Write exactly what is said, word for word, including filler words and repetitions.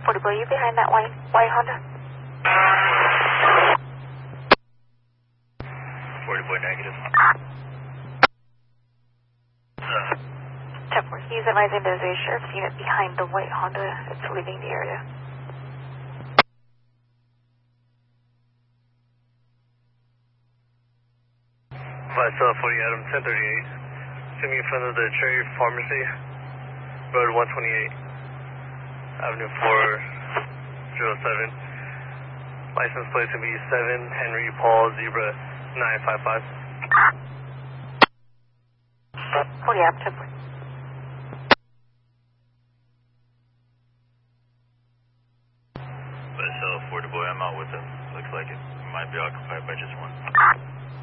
forty Boy, you behind that white, white Honda? forty Boy negative. ten four, he's advising there's a sheriff's unit behind the white Honda. It's leaving the area. Vice forty Adam, ten thirty-eight. See me in front of the Cherry Pharmacy, Road one twenty-eight, Avenue four oh seven. License plate to be seven Henry Paul Zebra nine five five. forty Adam, ten four.